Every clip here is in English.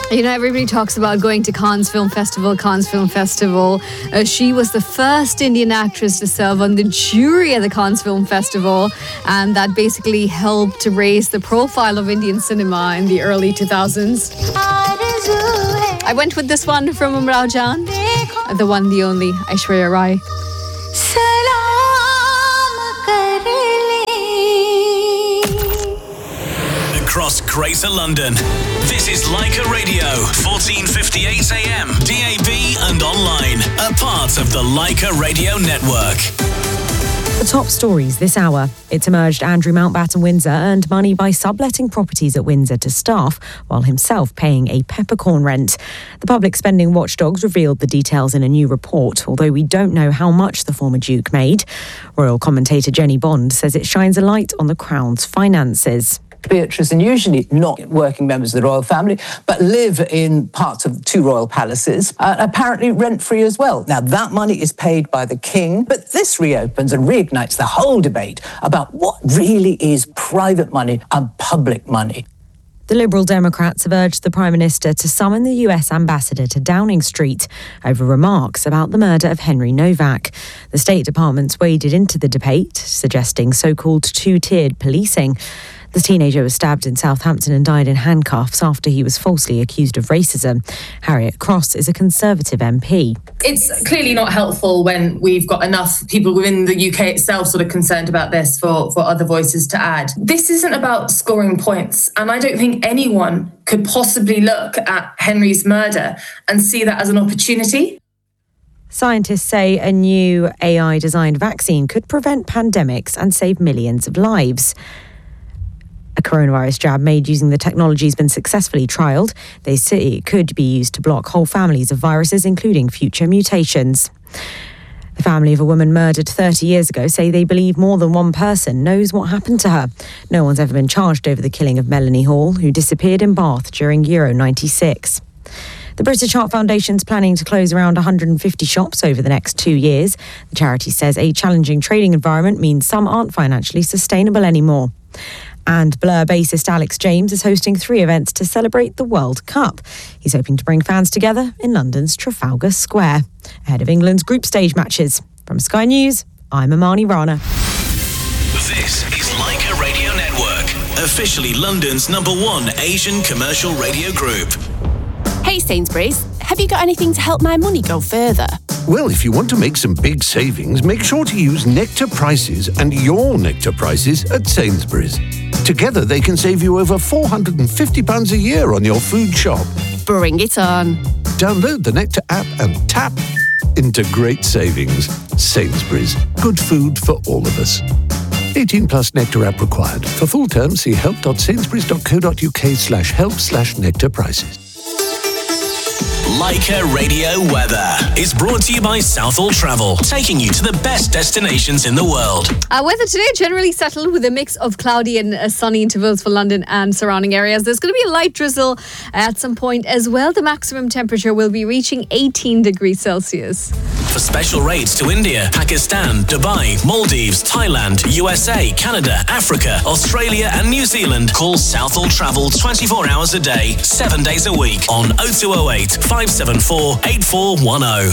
You know, everybody talks about going to Cannes Film Festival. She was the first Indian actress to serve on the jury at the Cannes Film Festival, and that basically helped to raise the profile of Indian cinema in the early 2000s. I went with this one from Umrao Jan, the one, the only, Aishwarya Rai. Across Greater London, this is Leica Radio, 14:58 AM, DAB and online, a part of the Leica Radio Network. The top stories this hour. It's emerged Andrew Mountbatten Windsor earned money by subletting properties at Windsor to staff while himself paying a peppercorn rent. The public spending watchdogs revealed the details in a new report, although we don't know how much the former Duke made. Royal commentator Jenny Bond says it shines a light on the Crown's finances. Beatrice, and usually not working members of the royal family, but live in parts of two royal palaces, apparently rent-free as well. Now, that money is paid by the king, but this reopens and reignites the whole debate about what really is private money and public money. The Liberal Democrats have urged the Prime Minister to summon the US ambassador to Downing Street over remarks about the murder of Henry Novak. The State Department's waded into the debate, suggesting so-called two-tiered policing. The teenager was stabbed in Southampton and died in handcuffs after he was falsely accused of racism. Harriet Cross is a Conservative MP. It's clearly not helpful when we've got enough people within the UK itself sort of concerned about this for other voices to add. This isn't about scoring points, and I don't think anyone could possibly look at Henry's murder and see that as an opportunity. Scientists say a new AI-designed vaccine could prevent pandemics and save millions of lives. A coronavirus jab made using the technology has been successfully trialled. They say it could be used to block whole families of viruses, including future mutations. The family of a woman murdered 30 years ago say they believe more than one person knows what happened to her. No one's ever been charged over the killing of Melanie Hall, who disappeared in Bath during Euro 96. The British Heart Foundation's planning to close around 150 shops over the next 2 years. The charity says a challenging trading environment means some aren't financially sustainable anymore. And Blur bassist Alex James is hosting 3 events to celebrate the World Cup. He's hoping to bring fans together in London's Trafalgar Square, ahead of England's group stage matches. From Sky News, I'm Amani Rana. This is Leica Radio Network, officially London's #1 Asian commercial radio group. Hey Sainsbury's, have you got anything to help my money go further? Well, if you want to make some big savings, make sure to use Nectar Prices and your Nectar Prices at Sainsbury's. Together, they can save you over £450 a year on your food shop. Bring it on. Download the Nectar app and tap into great savings. Sainsbury's. Good food for all of us. 18 plus Nectar app required. For full terms, see help.sainsburys.co.uk/help/Nectar Prices. Leica Radio Weather is brought to you by Southall Travel, taking you to the best destinations in the world. Weather today generally settled with a mix of cloudy and sunny intervals for London and surrounding areas. There's going to be a light drizzle at some point as well. The maximum temperature will be reaching 18 degrees Celsius. For special rates to India, Pakistan, Dubai, Maldives, Thailand, USA, Canada, Africa, Australia and New Zealand, call Southall Travel 24 hours a day, 7 days a week on 0208 574 8410.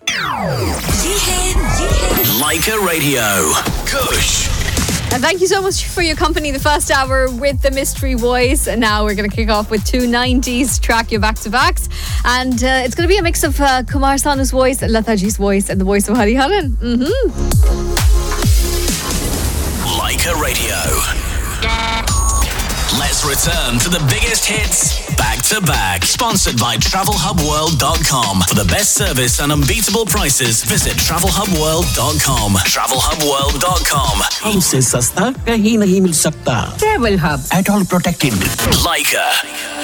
Leica Radio. Kush. And thank you so much for your company the first hour with the Mystery Voice. And now we're going to kick off with 2 90s track, your back-to-backs. And it's going to be a mix of Kumar Sanu's voice, Lataji's voice, and the voice of Hariharan. Leica Radio. Let's return to the biggest hits back to back. Sponsored by TravelHubWorld.com. For the best service and unbeatable prices, visit TravelHubWorld.com. TravelHubWorld.com. हमसे सस्ता कहीं नहीं मिल सकता. Travel Hub. At all protected. Leica.